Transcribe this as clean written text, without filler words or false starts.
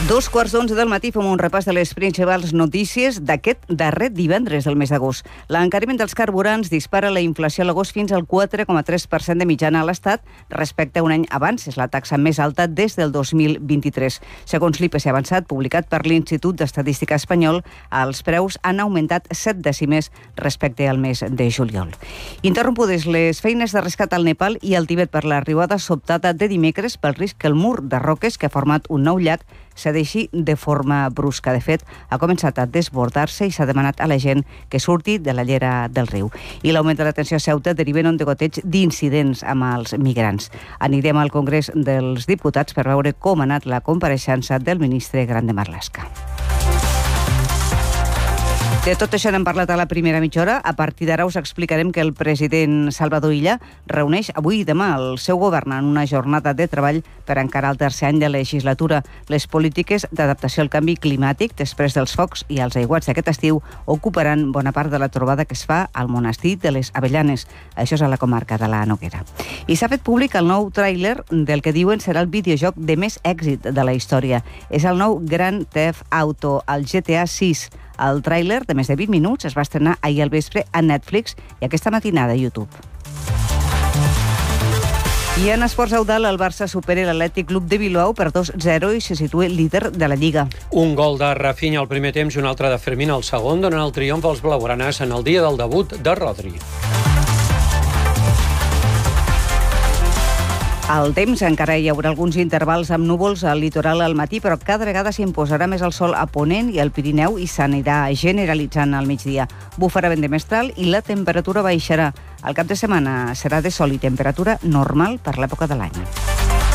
2:15 del matí fem un repàs de les principals notícies d'aquest darrer divendres del mes d'agost. L'encariment dels carburants dispara la inflació a l'agost fins al 4,3% de mitjana a l'Estat respecte a un any abans. És la taxa més alta des del 2023. Segons l'IPC avançat, publicat per l'Institut d'Estadística Espanyol, els preus han augmentat 7 dècimes respecte al mes de juliol. Interrompudes les feines de rescat al Nepal i al Tibet per l'arribada sobtada de dimecres pel risc que el mur de roques que ha format un nou llac cedeixi de forma brusca. De fet, ha començat a desbordar-se i s'ha demanat a la gent que surti de la llera del riu. I l'augment de la tensió a Ceuta deriva en un degoteig d'incidents amb els migrants. Anirem al Congrés dels Diputats per veure com ha anat la compareixença del ministre Grande Marlaska. De tot això n'hem parlat a la primera mitja hora. A partir d'ara us explicarem que el president Salvador Illa reuneix avui i demà el seu govern en una jornada de treball per encarar el tercer any de legislatura. Les polítiques d'adaptació al canvi climàtic després dels focs i els aiguats d'aquest estiu ocuparan bona part de la trobada que es fa al monestir de les Avellanes. Això és a la comarca de la Noguera. I s'ha fet públic el nou tràiler del que diuen serà el videojoc de més èxit de la història. És el nou Grand Theft Auto, el GTA 6. El tràiler, de més de 20 minuts, es va estrenar ahir al vespre a Netflix i aquesta matinada a YouTube. I en esports Eudal, el Barça supera l'Atlètic Club de Bilbao per 2-0 i se situa líder de la Lliga. Un gol de Rafinha al primer temps i un altre de Fermín al segon donen el triomf als blaugranes en el dia del debut de Rodri. Al temps encara hi haurà alguns intervals amb núvols al litoral al matí, però cada vegada s'imposarà més el sol a Ponent i al Pirineu i s'anirà generalitzant al migdia. Bufarà vent de mestral i la temperatura baixarà. El cap de setmana serà de sol i temperatura normal per l'època de l'any.